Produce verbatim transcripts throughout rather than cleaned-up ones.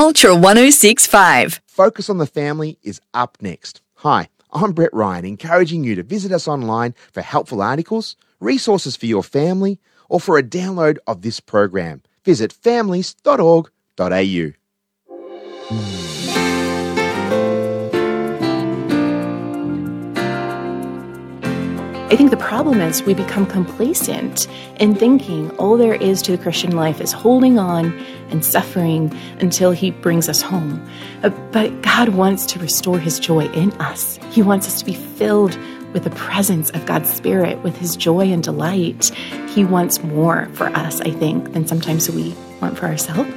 Culture one oh six point five. Focus on the Family is up next. Hi, I'm Brett Ryan, encouraging you to visit us online for helpful articles, resources for your family, or for a download of this program. Visit families dot org dot a u. I think the problem is we become complacent in thinking all there is to the Christian life is holding on and suffering until he brings us home. Uh, But God wants to restore his joy in us. He wants us to be filled with the presence of God's Spirit, with his joy and delight. He wants more for us, I think, than sometimes we want for ourselves.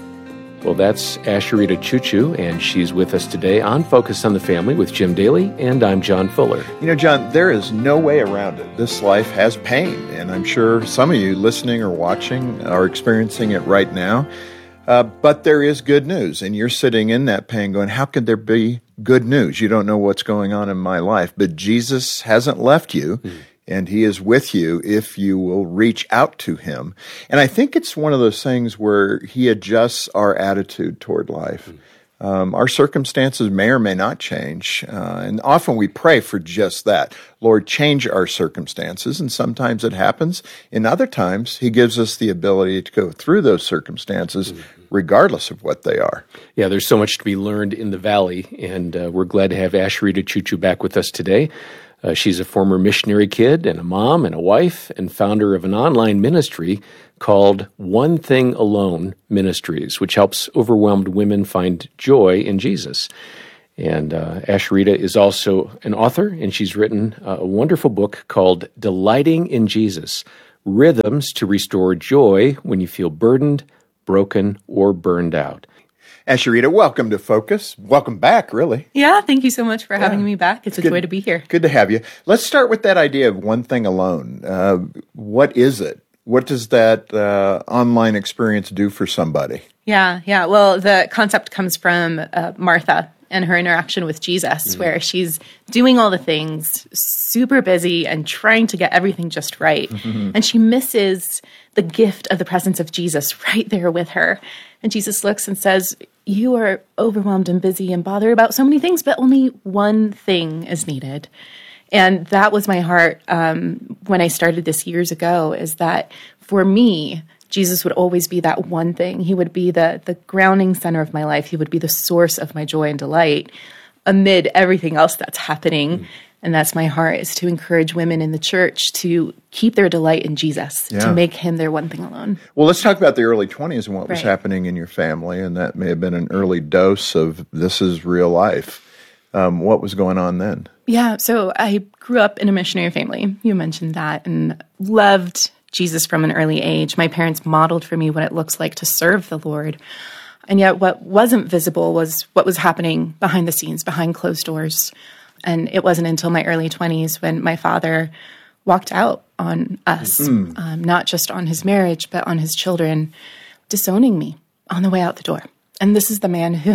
Well, that's Asheritah Ciuciu, and she's with us today on Focus on the Family with Jim Daly, and I'm John Fuller. You know, John, there is no way around it. This life has pain, and I'm sure some of you listening or watching are experiencing it right now. Uh, but there is good news, and you're sitting in that pain going, how could there be good news? You don't know what's going on in my life, but Jesus hasn't left you. Mm. And he is with you if you will reach out to him. And I think it's one of those things where he adjusts our attitude toward life. Um, our circumstances may or may not change. Uh, and often we pray for just that. Lord, change our circumstances. And sometimes it happens. In other times, he gives us the ability to go through those circumstances regardless of what they are. Yeah, there's so much to be learned in the Valley. And uh, we're glad to have Asheritah Ciuciu back with us today. Uh, she's a former missionary kid and a mom and a wife and founder of an online ministry called One Thing Alone Ministries, which helps overwhelmed women find joy in Jesus. And uh, Asheritah is also an author, and she's written a wonderful book called Delighting in Jesus, Rhythms to Restore Joy When You Feel Burdened, Broken, or Burned Out. Asheritah, welcome to Focus. Welcome back, really. Yeah, thank you so much for having Yeah. me back. It's, it's a good, joy to be here. Good to have you. Let's start with that idea of one thing alone. Uh, what is it? What does that uh, online experience do for somebody? Yeah, yeah. Well, the concept comes from uh, Martha and her interaction with Jesus, mm-hmm. where she's doing all the things, super busy and trying to get everything just right. Mm-hmm. And she misses the gift of the presence of Jesus right there with her. And Jesus looks and says, you are overwhelmed and busy and bothered about so many things, but only one thing is needed. And that was my heart um, when I started this years ago, is that for me, Jesus would always be that one thing. He would be the the grounding center of my life. He would be the source of my joy and delight amid everything else that's happening. Mm. And that's my heart, is to encourage women in the church to keep their delight in Jesus, yeah. to make him their one thing alone. Well, let's talk about the early twenties and what was right. happening in your family. And that may have been an early dose of this is real life. Um, what was going on then? Yeah, so I grew up in a missionary family. You mentioned that, and loved Jesus from an early age. My parents modeled for me what it looks like to serve the Lord. And yet what wasn't visible was what was happening behind the scenes, behind closed doors. And it wasn't until my early twenties when my father walked out on us, mm. um, not just on his marriage, but on his children, disowning me on the way out the door. And this is the man who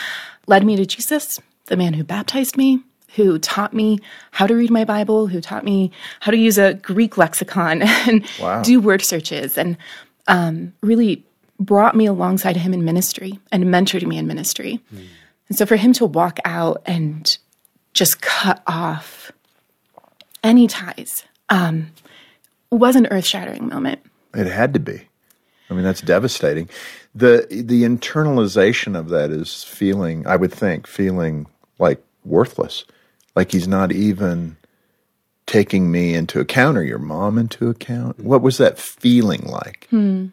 led me to Jesus, the man who baptized me, who taught me how to read my Bible, who taught me how to use a Greek lexicon and wow. do word searches, and um, really brought me alongside him in ministry and mentored me in ministry. Mm. And so for him to walk out and just cut off any ties um, was an earth-shattering moment. It had to be. I mean, that's devastating. The the internalization of that is feeling, I would think, feeling like worthless. Like he's not even taking me into account or your mom into account. What was that feeling like? Hmm.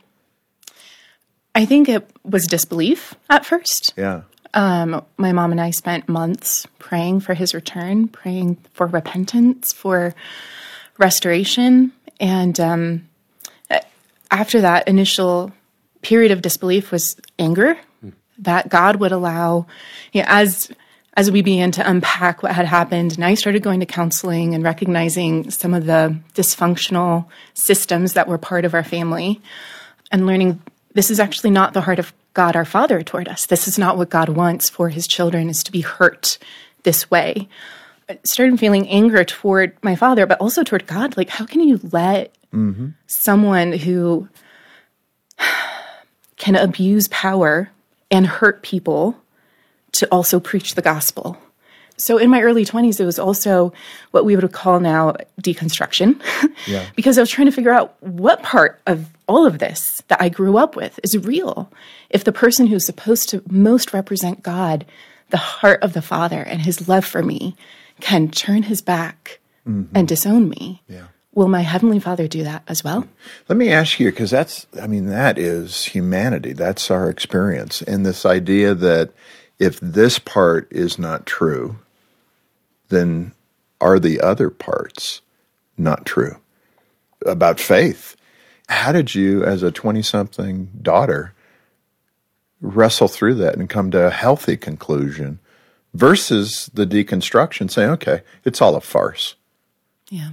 I think it was disbelief at first. Yeah. Um, my mom and I spent months praying for his return, praying for repentance, for restoration. And um, after that initial period of disbelief was anger mm. that God would allow, you know, as as we began to unpack what had happened, and I started going to counseling and recognizing some of the dysfunctional systems that were part of our family, and learning this is actually not the heart of God our Father toward us. This is not what God wants for his children, is to be hurt this way. I started feeling anger toward my father, but also toward God. Like, how can you let mm-hmm. someone who can abuse power and hurt people to also preach the gospel. So in my early twenties, it was also what we would call now deconstruction, Yeah. because I was trying to figure out what part of all of this that I grew up with is real. If the person who's supposed to most represent God, the heart of the Father and his love for me, can turn his back mm-hmm. and disown me, yeah. will my Heavenly Father do that as well? Let me ask you, because that's, I mean, that is humanity. That's our experience. And this idea that if this part is not true, then are the other parts not true about faith? How did you, as a twenty-something daughter, wrestle through that and come to a healthy conclusion versus the deconstruction saying, okay, it's all a farce? Yeah.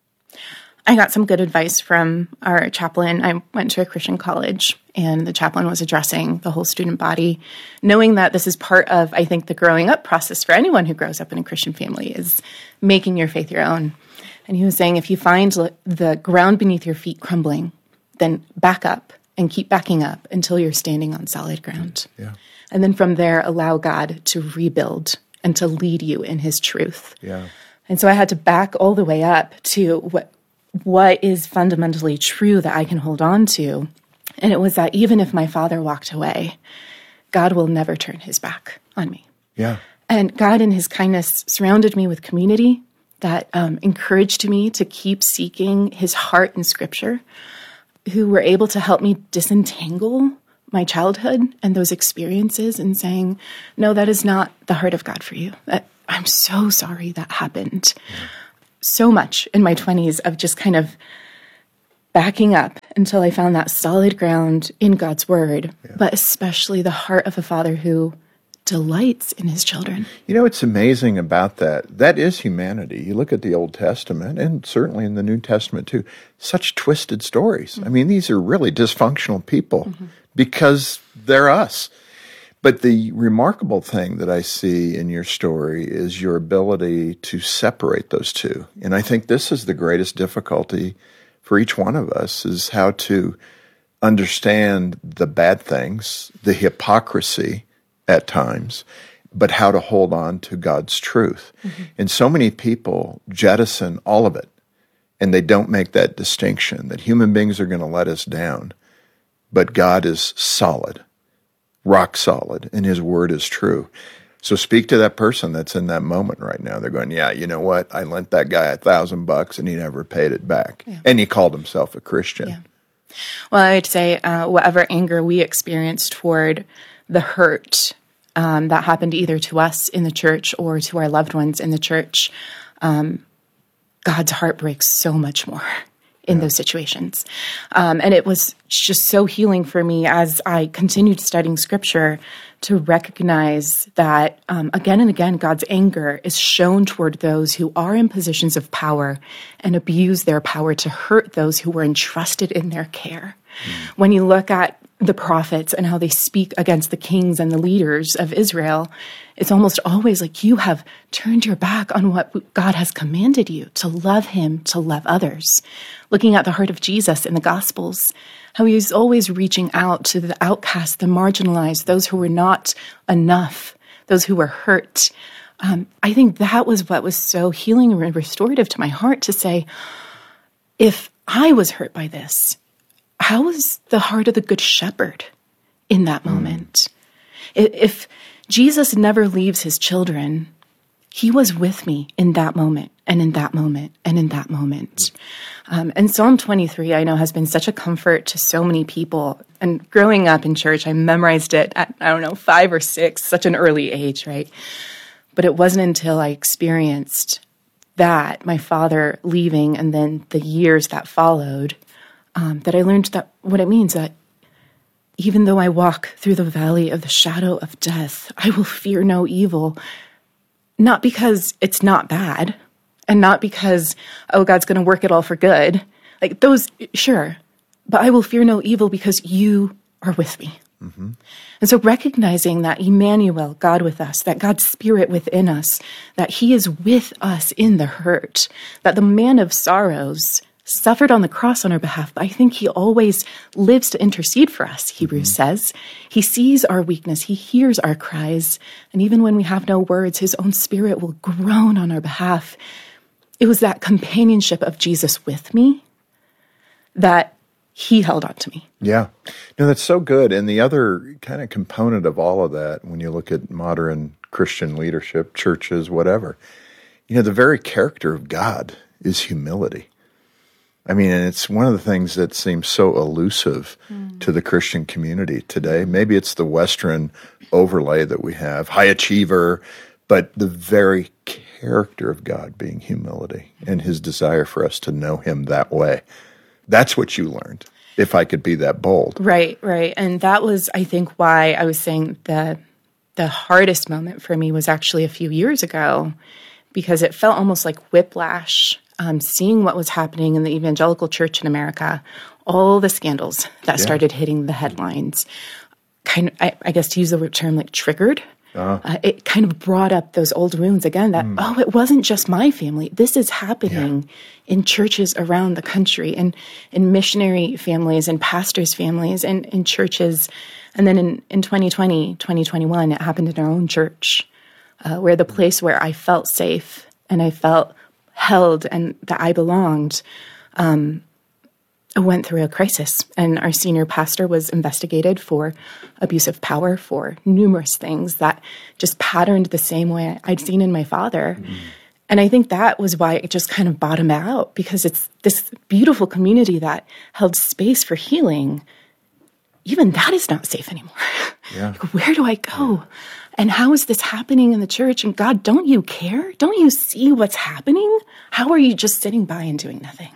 I got some good advice from our chaplain. I went to a Christian college, and the chaplain was addressing the whole student body, knowing that this is part of, I think, the growing up process for anyone who grows up in a Christian family is making your faith your own. And he was saying, if you find the ground beneath your feet crumbling, then back up and keep backing up until you're standing on solid ground. Yeah. And then from there, allow God to rebuild and to lead you in his truth. Yeah. And so I had to back all the way up to what what is fundamentally true that I can hold on to. And it was that even if my father walked away, God will never turn his back on me. Yeah. And God in his kindness surrounded me with community that um, encouraged me to keep seeking his heart in Scripture, who were able to help me disentangle my childhood and those experiences and saying, no, that is not the heart of God for you. That, I'm so sorry that happened. Yeah. So much in my twenties of just kind of backing up until I found that solid ground in God's word, yeah. but especially the heart of a father who delights in his children. You know, what's amazing about that? That is humanity. You look at the Old Testament, and certainly in the New Testament too, such twisted stories. Mm-hmm. I mean, these are really dysfunctional people mm-hmm. because they're us. But the remarkable thing that I see in your story is your ability to separate those two. And I think this is the greatest difficulty for each one of us, is how to understand the bad things, the hypocrisy at times, but how to hold on to God's truth. Mm-hmm. And so many people jettison all of it, and they don't make that distinction, that human beings are going to let us down, but God is solid. Rock solid, and his word is true. So speak to that person that's in that moment right now. They're going, yeah, you know what? I lent that guy a thousand bucks and he never paid it back. Yeah. And he called himself a Christian. Yeah. Well, I would say uh, whatever anger we experience toward the hurt um, that happened either to us in the church or to our loved ones in the church, um, God's heart breaks so much more in yeah. those situations. Um, and it was just so healing for me as I continued studying Scripture to recognize that, um, again and again, God's anger is shown toward those who are in positions of power and abuse their power to hurt those who were entrusted in their care. Mm. When you look at the prophets and how they speak against the kings and the leaders of Israel, it's almost always like you have turned your back on what God has commanded you, to love him, to love others. Looking at the heart of Jesus in the Gospels, how he was always reaching out to the outcast, the marginalized, those who were not enough, those who were hurt. Um, I think that was what was so healing and restorative to my heart, to say, if I was hurt by this, how was the heart of the Good Shepherd in that moment? Mm. If Jesus never leaves his children, he was with me in that moment and in that moment and in that moment. Um, and Psalm twenty-three, I know, has been such a comfort to so many people. And growing up in church, I memorized it at, I don't know, five or six, such an early age, right? But it wasn't until I experienced that, my father leaving, and then the years that followed, Um, that I learned that what it means, that even though I walk through the valley of the shadow of death, I will fear no evil. Not because it's not bad, and not because, oh, God's going to work it all for good. Like those, sure. But I will fear no evil because you are with me. Mm-hmm. And so recognizing that Emmanuel, God with us, that God's Spirit within us, that he is with us in the hurt, that the man of sorrows suffered on the cross on our behalf, but I think he always lives to intercede for us, Hebrews mm-hmm. says. He sees our weakness. He hears our cries. And even when we have no words, his own spirit will groan on our behalf. It was that companionship of Jesus with me that he held on to me. Yeah. No, that's so good. And the other kind of component of all of that, when you look at modern Christian leadership, churches, whatever, you know, the very character of God is humility. I mean, and it's one of the things that seems so elusive mm. to the Christian community today. Maybe it's the Western overlay that we have, high achiever, but the very character of God being humility and his desire for us to know him that way. That's what you learned, if I could be that bold. Right, right. And that was, I think, why I was saying the the hardest moment for me was actually a few years ago, because it felt almost like whiplash. Um, seeing what was happening in the evangelical church in America, all the scandals that yeah. started hitting the headlines, kind of, I, I guess to use the term like triggered, uh-huh. uh, it kind of brought up those old wounds again that, mm. oh, it wasn't just my family. This is happening yeah. in churches around the country and in missionary families and pastors' families and in churches. And then in, in twenty twenty, twenty twenty-one, it happened in our own church, uh, where the place where I felt safe and I felt held and that I belonged, um, went through a crisis. And our senior pastor was investigated for abuse of power, for numerous things that just patterned the same way I'd seen in my father. Mm. And I think that was why it just kind of bottomed out, because it's this beautiful community that held space for healing. Even that is not safe anymore. Yeah. Like, where do I go? And how is this happening in the church? And God, don't you care? Don't you see what's happening? How are you just sitting by and doing nothing?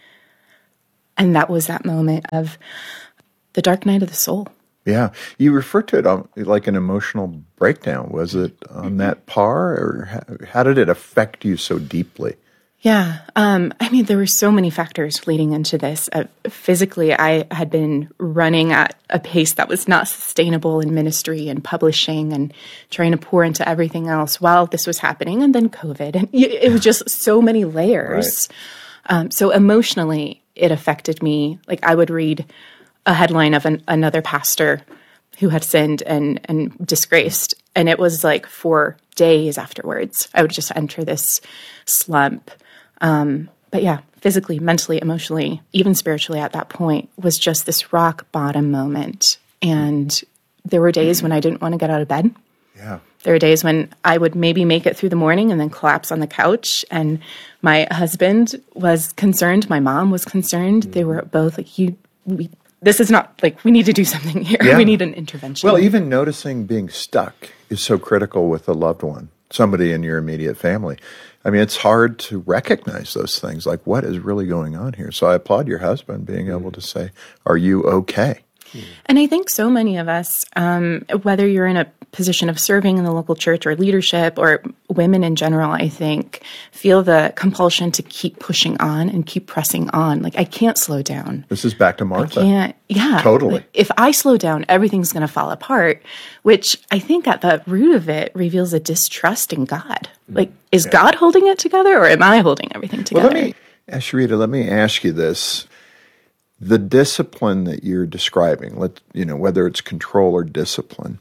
And that was that moment of the dark night of the soul. Yeah. You referred to it on, like an emotional breakdown. Was it on mm-hmm. that par? Or how, how did it affect you so deeply? Yeah. Um, I mean, there were so many factors leading into this. Uh, physically, I had been running at a pace that was not sustainable in ministry and publishing and trying to pour into everything else while this was happening. And then COVID. And it was just so many layers. Right. Um, so emotionally, it affected me. Like I would read a headline of an, another pastor who had sinned and, and disgraced. And it was like for days afterwards, I would just enter this slump. Um, but yeah, physically, mentally, emotionally, even spiritually at that point was just this rock bottom moment. And there were days when I didn't want to get out of bed. Yeah. There were days when I would maybe make it through the morning and then collapse on the couch. And my husband was concerned. My mom was concerned. Mm-hmm. They were both like, you, we, this is not like, we need to do something here. Yeah. We need an intervention. Well, even noticing being stuck is so critical with a loved one, somebody in your immediate family. I mean, it's hard to recognize those things, like what is really going on here. So I applaud your husband being able to say, are you okay? And I think so many of us, um, whether you're in a position of serving in the local church or leadership or women in general, I think, feel the compulsion to keep pushing on and keep pressing on. Like, I can't slow down. This is back to Martha. I can't. Yeah. Totally. Like, if I slow down, everything's going to fall apart, which I think at the root of it reveals a distrust in God. Like, is yeah. God holding it together or am I holding everything together? Well, let me, Asheritah, let me ask you this. The discipline that you're describing, let you know, whether it's control or discipline,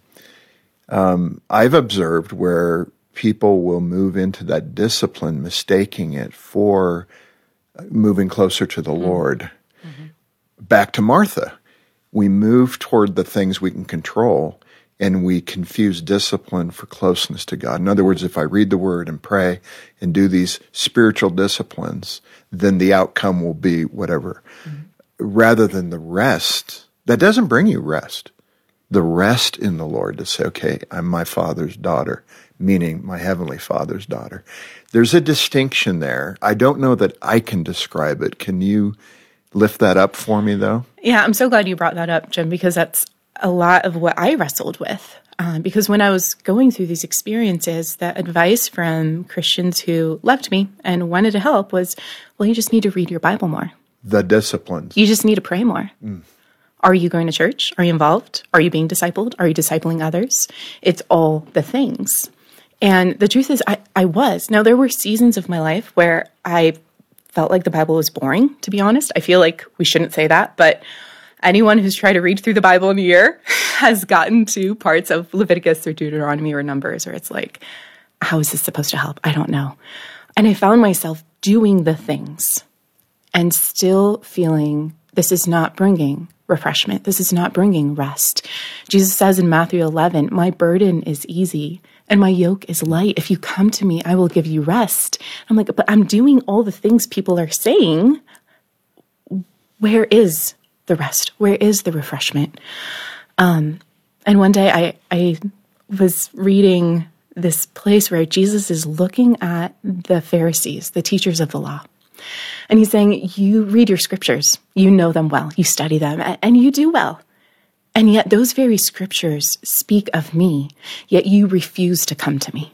um, I've observed where people will move into that discipline, mistaking it for moving closer to the mm-hmm. Lord. Mm-hmm. Back to Martha, we move toward the things we can control, and we confuse discipline for closeness to God. In other words, if I read the Word and pray and do these spiritual disciplines, then the outcome will be whatever. Mm-hmm. Rather than the rest, that doesn't bring you rest. The rest in the Lord to say, okay, I'm my Father's daughter, meaning my Heavenly Father's daughter. There's a distinction there. I don't know that I can describe it. Can you lift that up for me, though? Yeah, I'm so glad you brought that up, Jim, because that's a lot of what I wrestled with. Um, because when I was going through these experiences, the advice from Christians who loved me and wanted to help was, well, you just need to read your Bible more. The disciplines. You just need to pray more. Mm. Are you going to church? Are you involved? Are you being discipled? Are you discipling others? It's all the things. And the truth is, I, I was. Now, there were seasons of my life where I felt like the Bible was boring, to be honest. I feel like we shouldn't say that, but anyone who's tried to read through the Bible in a year has gotten to parts of Leviticus or Deuteronomy or Numbers where it's like, how is this supposed to help? I don't know. And I found myself doing the things and still feeling this is not bringing refreshment. This is not bringing rest. Jesus says in Matthew eleven, my burden is easy and my yoke is light. If you come to me, I will give you rest. I'm like, but I'm doing all the things people are saying. Where is the rest? Where is the refreshment? Um, and one day I, I was reading this place where Jesus is looking at the Pharisees, the teachers of the law. And he's saying, you read your scriptures, you know them well, you study them, and you do well. And yet those very scriptures speak of me, yet you refuse to come to me.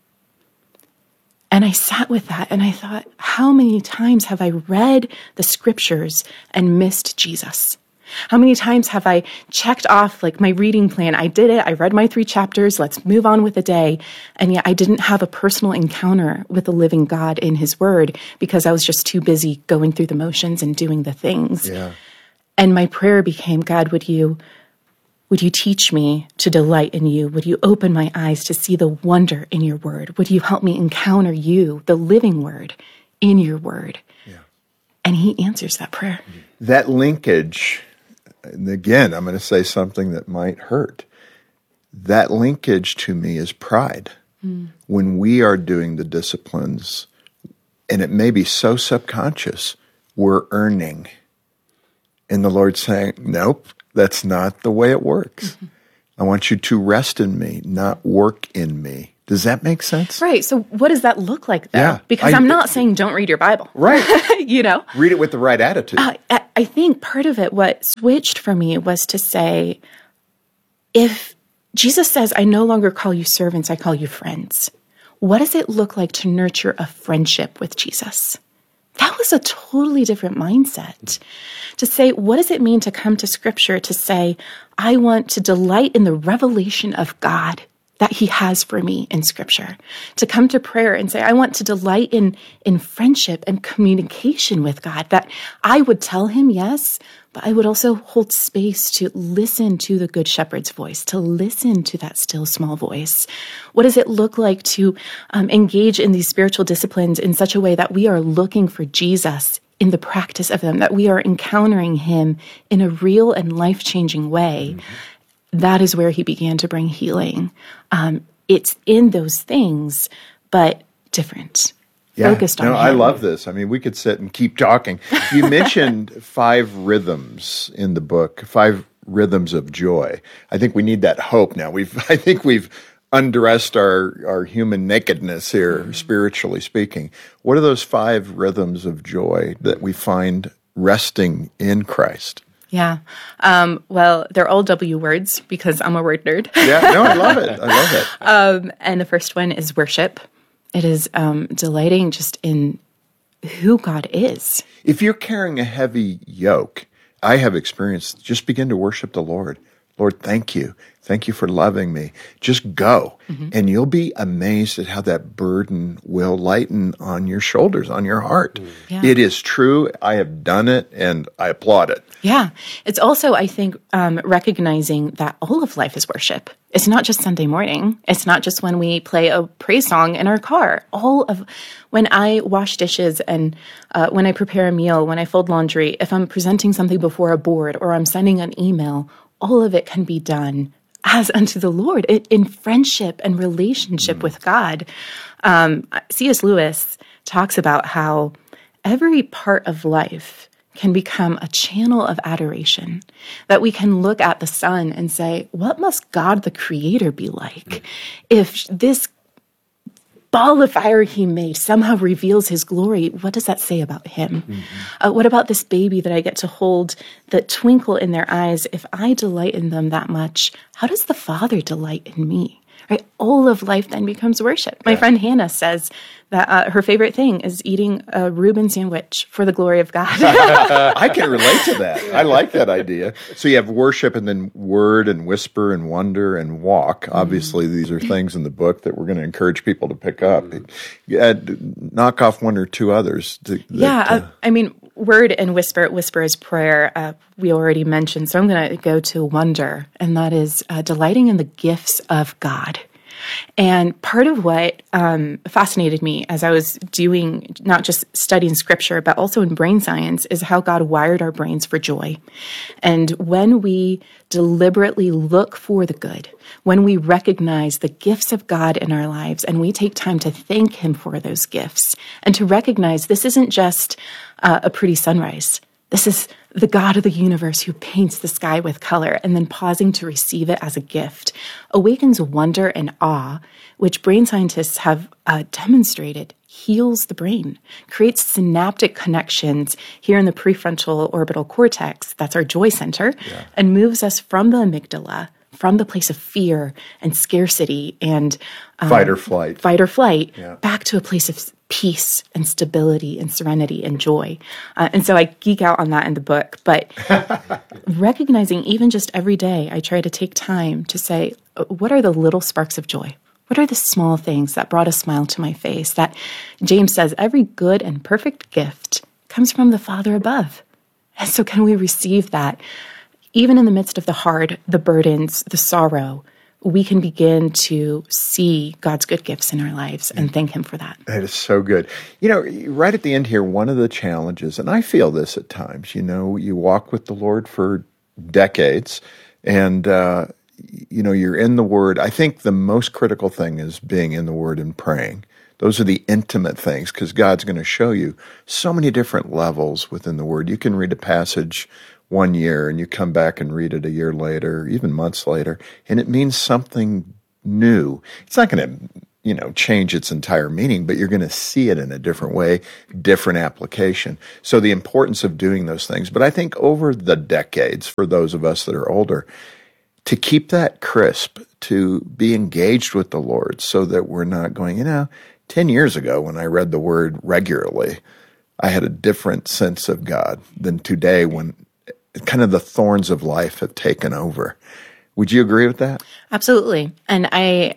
And I sat with that and I thought, how many times have I read the scriptures and missed Jesus? How many times have I checked off like my reading plan? I did it. I read my three chapters. Let's move on with the day. And yet I didn't have a personal encounter with the living God in his word because I was just too busy going through the motions and doing the things. Yeah. And my prayer became, God, would you, would you teach me to delight in you? Would you open my eyes to see the wonder in your word? Would you help me encounter you, the living word, in your word? Yeah. And he answers that prayer. That linkage... And again, I'm going to say something that might hurt. That linkage to me is pride. Mm. When we are doing the disciplines, and it may be so subconscious, we're earning. And the Lord's saying, nope, that's not the way it works. Mm-hmm. I want you to rest in me, not work in me. Does that make sense? Right. So what does that look like, though? Yeah, because I, I'm not saying don't read your Bible. Right. You know? Read it with the right attitude. Uh, I think part of it, what switched for me was to say, if Jesus says, I no longer call you servants, I call you friends, what does it look like to nurture a friendship with Jesus? That was a totally different mindset. To say, what does it mean to come to Scripture to say, I want to delight in the revelation of God that he has for me in Scripture, to come to prayer and say, I want to delight in, in friendship and communication with God, that I would tell him, yes, but I would also hold space to listen to the Good Shepherd's voice, to listen to that still small voice. What does it look like to um, engage in these spiritual disciplines in such a way that we are looking for Jesus in the practice of them, that we are encountering him in a real and life-changing way? Mm-hmm. That is where he began to bring healing. Um, it's in those things, but different. Yeah, focused on no, him. I love this. I mean, we could sit and keep talking. You mentioned five rhythms in the book, five rhythms of joy. I think we need that hope now. We've, I think we've undressed our, our human nakedness here, mm-hmm. spiritually speaking. What are those five rhythms of joy that we find resting in Christ? Yeah. Um, well, they're all W words because I'm a word nerd. Yeah, no, I love it. I love it. Um, and the first one is worship. It is um, delighting just in who God is. If you're carrying a heavy yoke, I have experienced, just begin to worship the Lord. Lord, thank you. Thank you for loving me. Just go. Mm-hmm. And you'll be amazed at how that burden will lighten on your shoulders, on your heart. Yeah. It is true. I have done it, and I applaud it. Yeah. It's also, I think, um, recognizing that all of life is worship. It's not just Sunday morning. It's not just when we play a praise song in our car. All of, when I wash dishes and uh, when I prepare a meal, when I fold laundry, if I'm presenting something before a board or I'm sending an email, all of it can be done as unto the Lord, in friendship and relationship mm. with God. Um, C S Lewis talks about how every part of life can become a channel of adoration, that we can look at the sun and say, what must God the Creator be like mm. if this ball of fire he made somehow reveals his glory? What does that say about him? Mm-hmm. Uh, what about this baby that I get to hold, the twinkle in their eyes? If I delight in them that much, how does the Father delight in me? right? All of life then becomes worship. My yeah. friend Hannah says that uh, her favorite thing is eating a Reuben sandwich for the glory of God. I can relate to that. I like that idea. So you have worship and then word and whisper and wonder and walk. Mm. Obviously, these are things in the book that we're going to encourage people to pick up. Mm. Knock off one or two others. To, yeah, that, uh, I mean, word and whisper, whisper is prayer. Uh, we already mentioned, so I'm going to go to wonder, and that is uh, delighting in the gifts of God. And part of what um, fascinated me as I was doing, not just studying scripture, but also in brain science, is how God wired our brains for joy. And when we deliberately look for the good, when we recognize the gifts of God in our lives, and we take time to thank Him for those gifts, and to recognize this isn't just uh, a pretty sunrise. This is the God of the universe who paints the sky with color, and then pausing to receive it as a gift awakens wonder and awe, which brain scientists have uh, demonstrated heals the brain, creates synaptic connections here in the prefrontal orbital cortex, that's our joy center, yeah. and moves us from the amygdala, from the place of fear and scarcity and um, fight or flight, fight or flight, yeah. back to a place of peace and stability and serenity and joy. Uh, and so I geek out on that in the book. But recognizing even just every day, I try to take time to say, what are the little sparks of joy? What are the small things that brought a smile to my face? That James says, every good and perfect gift comes from the Father above. And so can we receive that? Even in the midst of the hard, the burdens, the sorrow, we can begin to see God's good gifts in our lives and thank Him for that. That is so good. You know, right at the end here, one of the challenges, and I feel this at times, you know, you walk with the Lord for decades and, uh, you know, you're in the Word. I think the most critical thing is being in the Word and praying. Those are the intimate things because God's going to show you so many different levels within the Word. You can read a passage one year and you come back and read it a year later, even months later, and it means something new. It's not going to, you know, change its entire meaning, but you're going to see it in a different way, different application. So the importance of doing those things. But I think over the decades, for those of us that are older, to keep that crisp, to be engaged with the Lord so that we're not going, you know, ten years ago when I read the Word regularly, I had a different sense of God than today when kind of the thorns of life have taken over. Would you agree with that? Absolutely. And I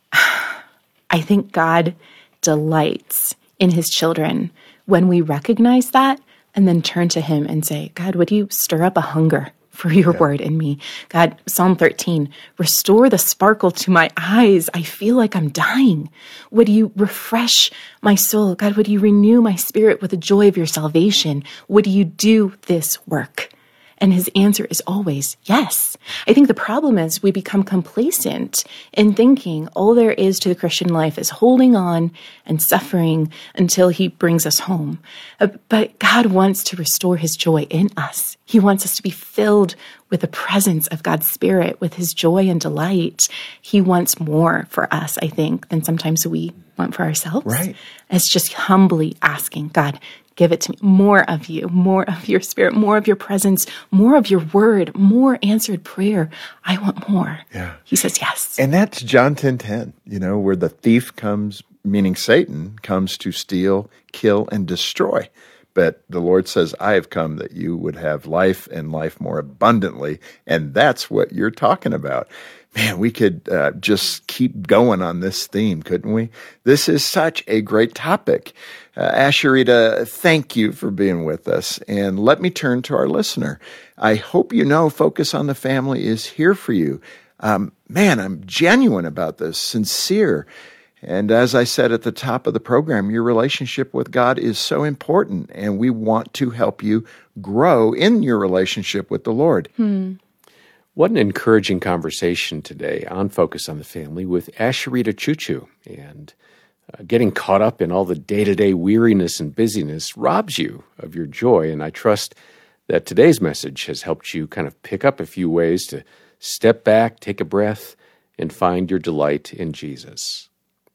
I think God delights in His children when we recognize that and then turn to Him and say, God, would you stir up a hunger for your yeah. word in me? God, Psalm thirteen, restore the sparkle to my eyes. I feel like I'm dying. Would you refresh my soul? God, would you renew my spirit with the joy of your salvation? Would you do this work? And His answer is always yes. I think the problem is we become complacent in thinking all there is to the Christian life is holding on and suffering until He brings us home. Uh, but God wants to restore His joy in us. He wants us to be filled with the presence of God's Spirit, with His joy and delight. He wants more for us, I think, than sometimes we want for ourselves. Right. It's just humbly asking, God, give it to me. More of you, more of your Spirit, more of your presence, more of your word, more answered prayer. I want more. Yeah. He says yes. And that's John ten ten, you know, where the thief comes, meaning Satan, comes to steal, kill, and destroy. But the Lord says, I have come that you would have life and life more abundantly. And that's what you're talking about. Man, we could uh, just keep going on this theme, couldn't we? This is such a great topic. Uh, Asheritah, thank you for being with us. And let me turn to our listener. I hope you know Focus on the Family is here for you. Um, man, I'm genuine about this, sincere. And as I said at the top of the program, your relationship with God is so important, and we want to help you grow in your relationship with the Lord. Hmm. What an encouraging conversation today on Focus on the Family with Asheritah Ciuciu. And uh, getting caught up in all the day-to-day weariness and busyness robs you of your joy. And I trust that today's message has helped you kind of pick up a few ways to step back, take a breath, and find your delight in Jesus.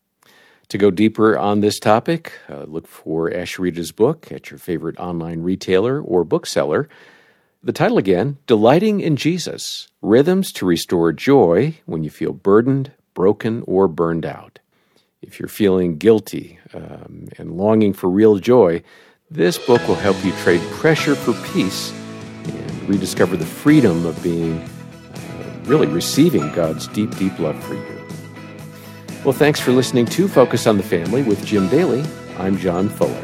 To go deeper on this topic, uh, look for Asheritah's book at your favorite online retailer or bookseller. The title again, Delighting in Jesus, Rhythms to Restore Joy When You Feel Burdened, broken or burned out. If you're feeling guilty um, and longing for real joy, this book will help you trade pressure for peace and rediscover the freedom of being, uh, really receiving God's deep, deep love for you. Well, thanks for listening to Focus on the Family with Jim Daly. I'm John Fuller.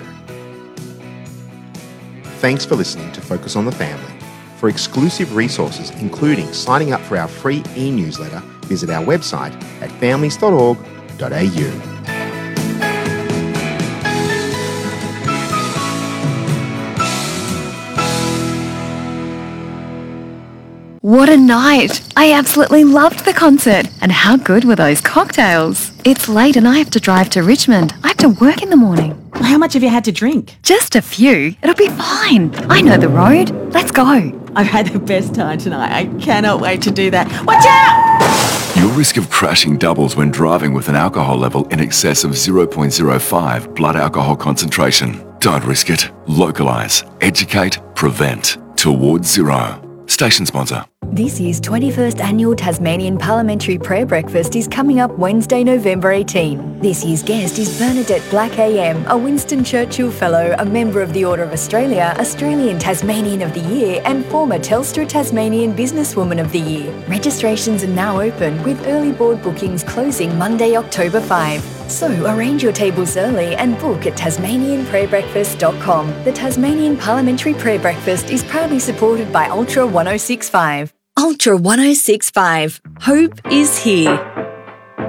Thanks for listening to Focus on the Family. For exclusive resources, including signing up for our free e-newsletter, visit our website at families dot org dot a u. What a night! I absolutely loved the concert. And how good were those cocktails? It's late and I have to drive to Richmond. I have to work in the morning. How much have you had to drink? Just a few. It'll be fine. I know the road. Let's go. I've had the best time tonight. I cannot wait to do that. Watch out! Your risk of crashing doubles when driving with an alcohol level in excess of zero point zero five blood alcohol concentration. Don't risk it. Localise, educate, prevent. Towards zero. Station sponsor. This year's twenty-first Annual Tasmanian Parliamentary Prayer Breakfast is coming up Wednesday, November eighteenth. This year's guest is Bernadette Black A M, a Winston Churchill Fellow, a member of the Order of Australia, Australian Tasmanian of the Year and former Telstra Tasmanian Businesswoman of the Year. Registrations are now open with early board bookings closing Monday, October fifth. So arrange your tables early and book at tasmanian prayer breakfast dot com. The Tasmanian Parliamentary Prayer Breakfast is proudly supported by Ultra one oh six point five. Ultra one oh six point five. Hope is here.